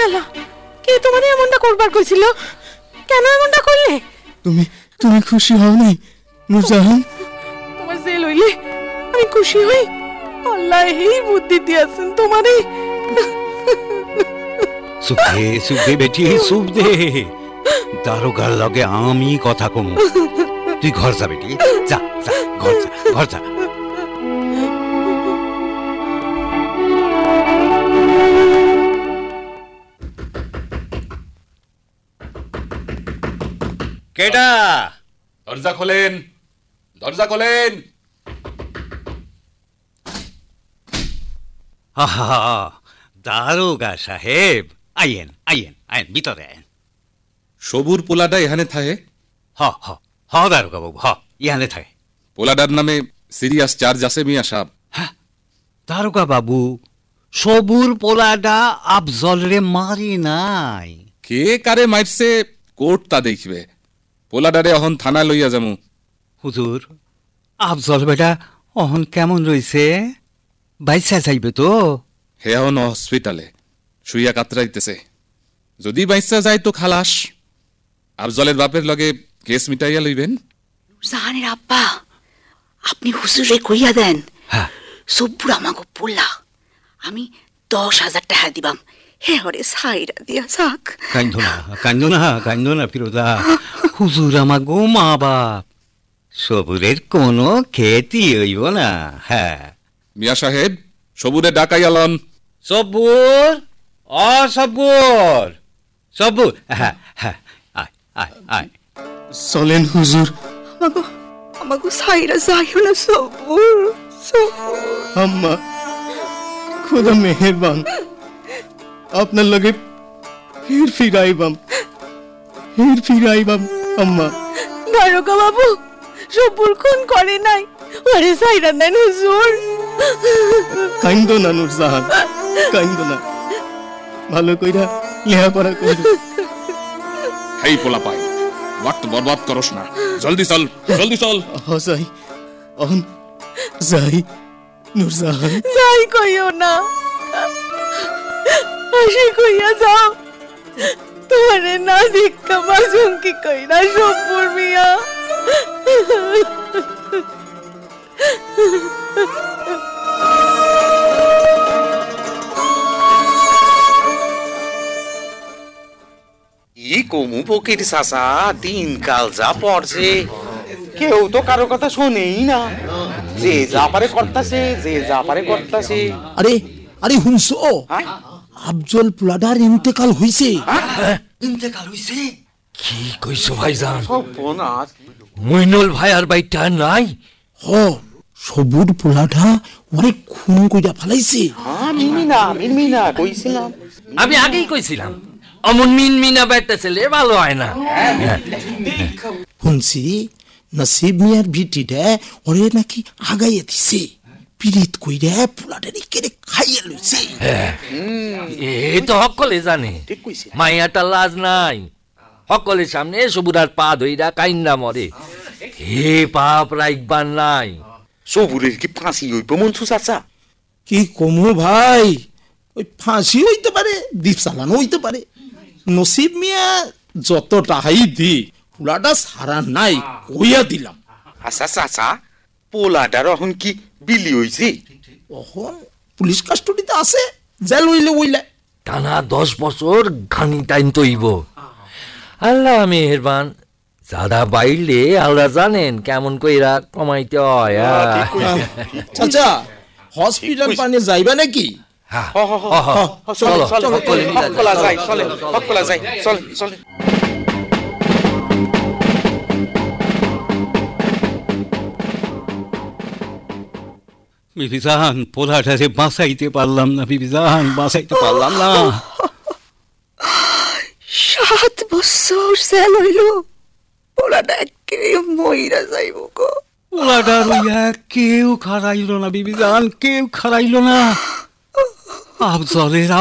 আল্লাহ, কে তোমার এমনটা করবার কইছিল? কেন এমনটা করলে? তুমি খুশি হও নাই নূরজাহান? তোমার জেল হইলে আমি খুশি হই। আল্লাহ এই বুদ্ধি দিয়েছেন তোমারে। সুখ দে বেটি, সুখ দে। দারোগার লগে আমি কথা কম। তুই ঘর যা বেটি, যা যা, ঘর যা। কেডা? দরজা খোলেন, দরজা খোলেন। দারোগা সাহেব, আইয়েন ভিতরে আইন। সবুর পোলাডা এখানে থাকে? হ দারোগা বাবু, ইহানে থাকে। পোলাডার নামে সিরিয়াস চার্জ আছে মিয়া সাহেব? দারোগা বাবু, সবুর পোলাডা আফজল রে মারি নাই। কে কারে মারছে কোর্ট তা দেখবে। পোলাডারে অহন থানা লইয়া যামু। হুজুর, আফজল বেটা অহন কেমন রইছে? বাইসা যাইবে তো? হে অহন হসপিটালে শুইয়া কাতরাইতেছে। যদি বাইসা যায় তো খালাস। আফজলের বাপের লগে কেস মিটাইয়া লইবেন। জাহানের আব্বা, আপনি হুজুরে কইয়া দেন সব্বুর আমাকে পোলা, আমি 10,000 টাকা দিবাম, হে হরে সাইরা দিয়া যাক। কান্দো না ফিরোজা। হুজুর আমাগো মা বাপ, সবুরের কোনো ক্ষতি হইব না। মিয়া সাহেব, সবুরে ডাকাইয়া লন। সবুর, সবুর, আয়। চলেন হুজুর। আমাকে সাইরা যাইও না সব্বুর। আম্মা, খুদা মেহেরবান, আপনার লগে ফিরাইবাম আম্মা। দারোগা বাবু, সব্বুর খুন করে নাই, ওরে সাইরা দেন হুজুর। কাইন্দো না নূরজাহান, কাইন্দো না। ভালো কইরা লেখাপড়া কইরা। হেই পোলা পাই, ওয়াক্ত বরবাদ করস না। জলদি চল। যাই, অহন যাই নূরজাহান। যাই কইও না, হাসি কইয়া যাও। তোমারে না দেখা বাজুম কি কইরা সব্বুর মিয়া। ই কমু পকির চাচা, দিনকাল যা পড়ছে, কেউ তো কারো কথা শোনেই না। যে যা পারে করতাছে। আরে হুনছো, আফজল পোলাডার ইন্তেকাল হইছে। ইন্তেকাল হইছে? কি কইছো ভাইজান? সর্বনাশ। মইনুল ভাই আর বাইটা নাই? সবুর পোলাডা ওরে খুন কইরা ফেলাইছে। মিনমিনা কইছিলাম। আমি আগেই কইছিলাম অমন মিনমিনা বাইটা ছেলে ভালো হয় না। শুনছি নসিব মিয়ার ভিটিটা ওরে নাকি আগাইয়া দিছে, পিরিত কইরা পোলাডারে কেড়ে খাইয়া লইছে। এই তো সকলে জানে, মাইয়াটা লাজ নাই। সকলের সামনে সবুরার পা ধইরা কাইন্দা মরে। হে পাপ রাইকবার নাই। সবুরের কি ফাঁসি হইব মনসু চাচা? কি কমু ভাই, ওই ফাঁসি হইতে পারে, দ্বীপ চালানো হইতে পারে। নসিব মিয়া যত টাহাই দি পোলাডা সারা নাই কইয়া দিলাম। আচ্ছা চাচা, পোলাডার এখন কি বিলি হইছে? এখন পুলিশ কাস্টডিতে আছে, জেল হইলে ওইলে টানা 10 বছর ঘানি টাইম তৈব। আল্লাহ মেহেরবান, যারা বাইলে আল্লাহ জানেন কেমন কইরা কমাইতে হয়। চাচা, হসপিটাল পানে যাইবা নাকি? চলো চলে। বিবিজান, পোলাটারে বাঁচাইতে পারলাম না। 7 বছর জেল হইল, পোলাটা একেবারে মইরা যাইব গো। পোলাটা রইয়া কেউ খারাইল না বিবিজান, কেউ খারাইল না। আফজলের